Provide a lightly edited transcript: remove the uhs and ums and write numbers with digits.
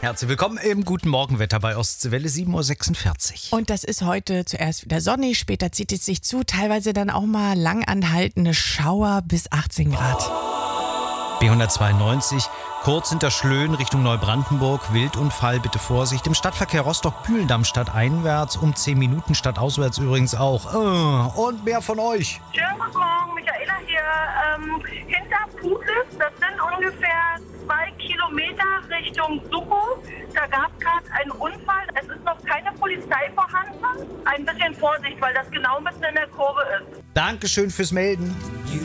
Herzlich willkommen im Guten Morgenwetter bei Ostseewelle 7.46 Uhr. Und das ist heute zuerst wieder sonnig, später zieht es sich zu, teilweise dann auch mal lang anhaltende Schauer bis 18 Grad. B192, kurz hinter Schlöen Richtung Neubrandenburg, Wildunfall, bitte Vorsicht. Im Stadtverkehr Rostock-Bühlendamm stadteinwärts, um 10 Minuten stadtauswärts übrigens auch. Und mehr von euch. Schönen guten Morgen, Michaela hier. Hinter Pulis, das sind ungefähr 2 Kilometer Richtung Suchow. Da gab es gerade einen Unfall. Es ist noch keine Polizei vorhanden. Ein bisschen Vorsicht, weil das genau mitten in der Kurve ist. Dankeschön fürs Melden. You